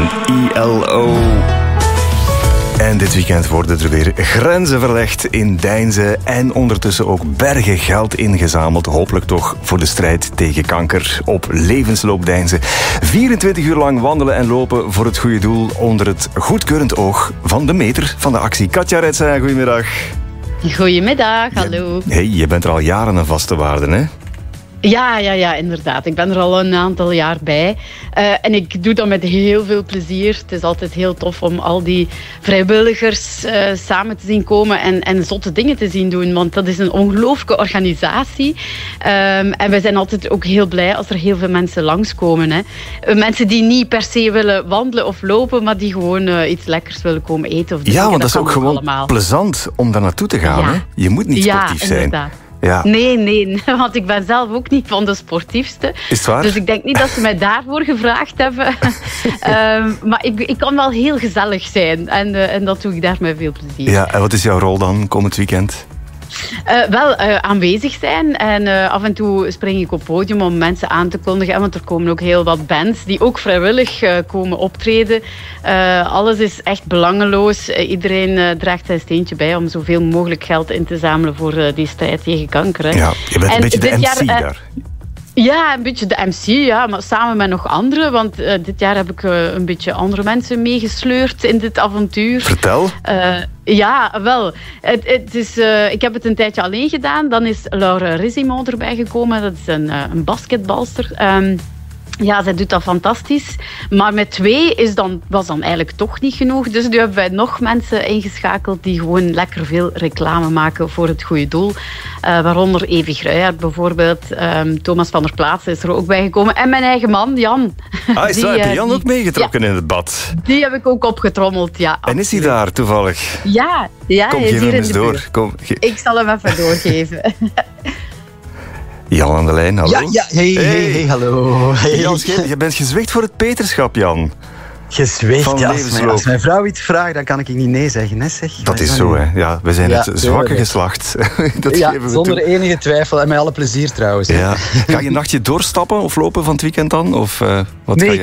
ILO. En dit weekend worden er weer grenzen verlegd in Deinze en ondertussen ook bergen geld ingezameld. Hopelijk toch voor de strijd tegen kanker op Levensloop Deinze. 24 uur lang wandelen en lopen voor het goede doel onder het goedkeurend oog van de meter van de actie. Katja Retsa, goedemiddag. Goedemiddag, hallo. Hey, je bent er al jaren een vaste waarde, hè? Ja, inderdaad. Ik ben er al een aantal jaar bij. En ik doe dat met heel veel plezier. Het is altijd heel tof om al die vrijwilligers samen te zien komen en zotte dingen te zien doen. Want dat is een ongelooflijke organisatie. En wij zijn altijd ook heel blij als er heel veel mensen langskomen. Hè. Mensen die niet per se willen wandelen of lopen, maar die gewoon iets lekkers willen komen eten. Of ja, want dat is ook gewoon allemaal plezant om daar naartoe te gaan. Ja. Hè? Je moet niet sportief zijn. Inderdaad. Ja. Nee, want ik ben zelf ook niet van de sportiefste. Is het waar? Dus ik denk niet dat ze mij daarvoor gevraagd hebben. Maar ik kan wel heel gezellig zijn. En dat doe ik daar met veel plezier. Ja, en wat is jouw rol dan komend weekend? Aanwezig zijn. En af en toe spring ik op podium om mensen aan te kondigen. Want er komen ook heel wat bands die ook vrijwillig komen optreden. Alles is echt belangeloos. Iedereen draagt zijn steentje bij om zoveel mogelijk geld in te zamelen voor die strijd tegen kanker. Hè. Ja, je bent een beetje de MC daar. Ja, een beetje de MC, ja, maar samen met nog anderen. Want dit jaar heb ik een beetje andere mensen meegesleurd in dit avontuur. Vertel. Ja, wel. Het is, ik heb het een tijdje alleen gedaan. Dan is Laura Rizimo erbij gekomen. Dat is een basketbalster. Ja, zij doet dat fantastisch. Maar met 2 was dan eigenlijk toch niet genoeg. Dus nu hebben wij nog mensen ingeschakeld die gewoon lekker veel reclame maken voor het goede doel. Waaronder Evi Gruijaert bijvoorbeeld. Thomas van der Plaatsen is er ook bij gekomen. En mijn eigen man, Jan. Ah, is heb je Jan ook meegetrokken in het bad? Die heb ik ook opgetrommeld, ja. En is hij daar toevallig? Ja, kom, hij is hier in de buurt. Kom, ik zal hem even doorgeven. Jan aan de lijn, hallo. Ja, hey, hallo. Hey. Jan, je bent gezwicht voor het Peterschap, Jan. Gezwicht, ja. Als mijn vrouw iets vraagt, dan kan ik niet nee zeggen. Hè, zeg. Dat is zo, hè. Ja, we zijn het zwakke geslacht. Dat ja, geven we zonder toe. enige twijfel en met alle plezier trouwens. Ja. Ga je een nachtje doorstappen of lopen van het weekend dan? Of, wat nee,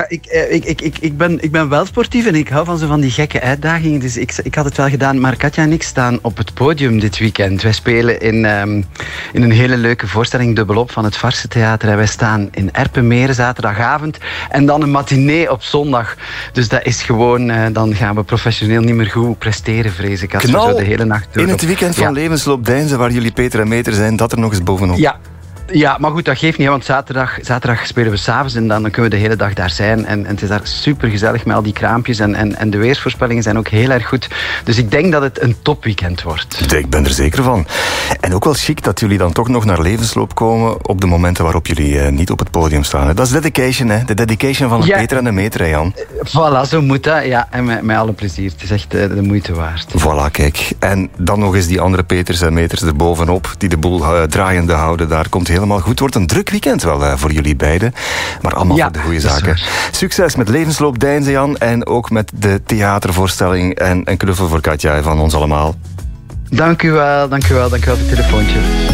ik ben wel sportief en ik hou van die gekke uitdagingen. Dus ik had het wel gedaan, maar Katja en ik staan op het podium dit weekend. Wij spelen in een hele leuke voorstelling dubbelop van het Varse Theater. En wij staan in Erpenmeren zaterdagavond en dan een matinee op zondag. Dus dat is gewoon, dan gaan we professioneel niet meer goed presteren, vrees ik. Als we zo de hele nacht door. In het weekend van Levensloop Deinze, waar jullie Peter en Meter zijn, dat er nog eens bovenop. Ja, maar goed, dat geeft niet, want zaterdag spelen we 's avonds en dan kunnen we de hele dag daar zijn. En het is daar super gezellig met al die kraampjes en de weersvoorspellingen zijn ook heel erg goed. Dus ik denk dat het een topweekend wordt. Ik ben er zeker van. En ook wel chic dat jullie dan toch nog naar Levensloop komen op de momenten waarop jullie niet op het podium staan. Hè? Dat is dedication, hè? De dedication van een Peter en een Meter, hè, Jan? Voilà, zo moet dat. Ja, en met alle plezier. Het is echt de moeite waard. Voilà, kijk. En dan nog eens die andere Peters en Meters erbovenop, die de boel draaiende houden. Daar komt helemaal goed. Het wordt een druk weekend wel voor jullie beiden. Maar allemaal voor de goede zaken. Succes met Levensloop Deinze, Jan. En ook met de theatervoorstelling. En een knuffel voor Katja van ons allemaal. Dank u wel voor het telefoontje.